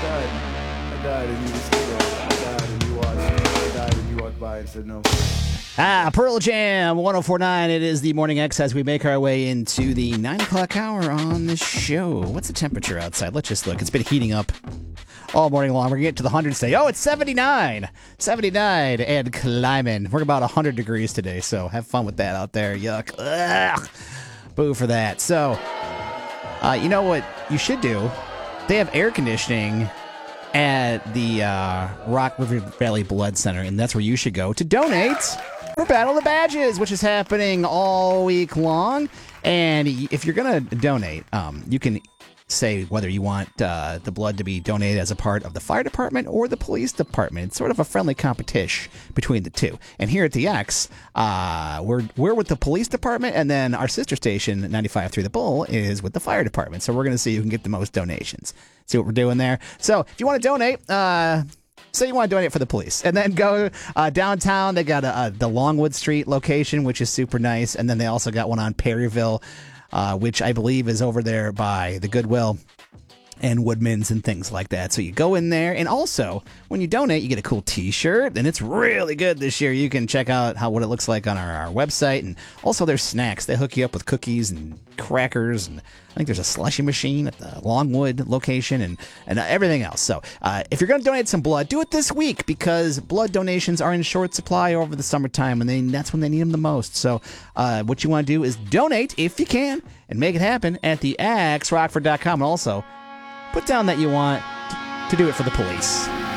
I died and you just stood there. I died and you watched. I died and you walked by and said no. Pearl Jam 1049. It is the Morning X as we make our way into the 9 o'clock hour on the show. What's the temperature outside? Let's just look. It's been heating up all morning long. We're going to get to the hundreds today. Oh, it's 79. 79 and climbing. We're about 100 degrees today, so have fun with that out there. Yuck. Ugh. Boo for that. So, you know what you should do? They have air conditioning at the Rock River Valley Blood Center, and that's where you should go to donate for Battle of the Badges, which is happening all week long. And if you're going to donate, you can say whether you want the blood to be donated as a part of the fire department or the police department. It's sort of a friendly competition between the two. And here at the X, we're with the police department, and then our sister station, 95 Through the Bull, is with the fire department. So we're going to see who can get the most donations. See what we're doing there. So if you want to donate, say you want to donate for the police, and then go downtown. They got the Longwood Street location, which is super nice, and then they also got one on Perryville, which I believe is over there by the Goodwill and Woodman's and things like that. So you go in there, and also when you donate, you get a cool T-shirt, and it's really good this year. You can check out what it looks like on our website, and also there's snacks. They hook you up with cookies and crackers, and I think there's a slushy machine at the Longwood location, and everything else. So if you're going to donate some blood, do it this week, because blood donations are in short supply over the summertime, and that's when they need them the most. So what you want to do is donate if you can, and make it happen at the axrockford.com, and also put down that you want to do it for the police.